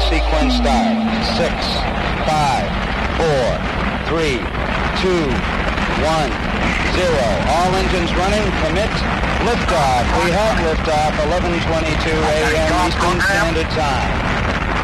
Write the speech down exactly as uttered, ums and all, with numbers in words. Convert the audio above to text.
sequence start. Six, five, four, three, two, one, zero. All engines running. Commit. Liftoff. We have liftoff. eleven twenty-two a m Eastern Standard Time.